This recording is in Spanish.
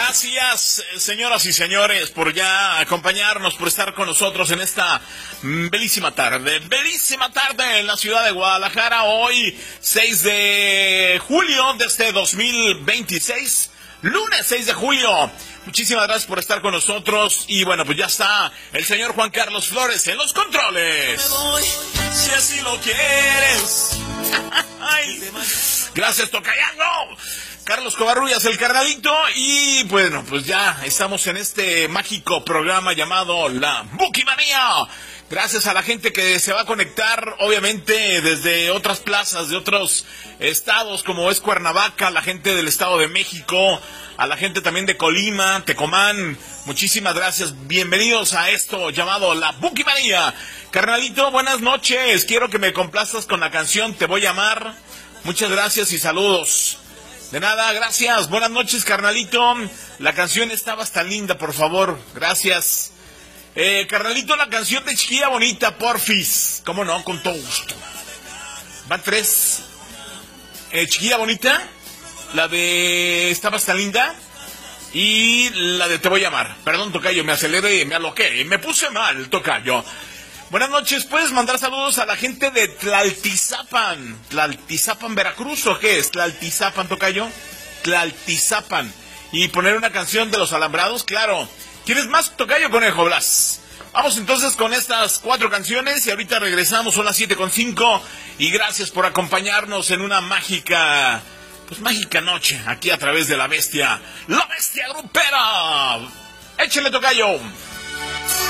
Gracias, señoras y señores, por ya acompañarnos, por estar con nosotros en esta bellísima tarde en la ciudad de Guadalajara. Hoy, 6 de julio de este 2026, lunes 6 de julio. Muchísimas gracias por estar con nosotros. Y bueno, pues ya está el señor Juan Carlos Flores en los controles. Me voy, si así lo quieres. Ay, gracias, tocayazo. Carlos Covarrubias, el carnalito, y bueno, pues ya estamos en este mágico programa llamado La Bukimanía. Gracias a la gente que se va a conectar, obviamente, desde otras plazas, de otros estados, como es Cuernavaca, la gente del Estado de México, a la gente también de Colima, Tecomán. Muchísimas gracias, bienvenidos a esto llamado La Bukimanía. Carnalito, buenas noches, quiero que me complazcas con la canción Te Voy a Amar. Muchas gracias y saludos. De nada, gracias. Buenas noches, carnalito. La canción estaba hasta linda, por favor. Gracias. Carnalito, la canción de Chiquilla Bonita, porfis. ¿Cómo no? Con todo gusto. Van tres. Chiquilla Bonita, la de Estaba hasta linda y la de Te Voy a Amar. Perdón, tocayo, me aceleré, me aloqué, me puse mal, tocayo. Buenas noches, ¿puedes mandar saludos a la gente de Tlaltizapan? ¿Tlaltizapan, Veracruz o qué es? ¿Tlaltizapan, tocayo? Tlaltizapan. Y poner una canción de Los Alambrados, claro. ¿Quieres más, tocayo, Conejo Blas? Vamos entonces con estas 4 canciones y ahorita regresamos, son las 7:05. Y gracias por acompañarnos en una mágica noche aquí a través de La Bestia grupera. Échale, tocayo.